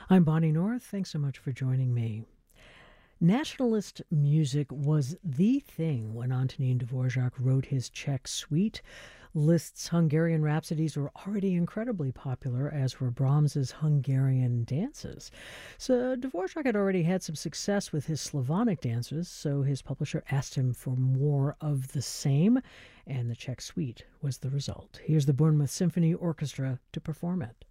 I'm Bonnie North. Thanks so much for joining me. Nationalist music was the thing when Antonin Dvorak wrote his Czech Suite. Liszt's Hungarian rhapsodies were already incredibly popular, as were Brahms's Hungarian dances. So Dvorak had already had some success with his Slavonic dances, so his publisher asked him for more of the same, and the Czech Suite was the result. Here's the Bournemouth Symphony Orchestra to perform it.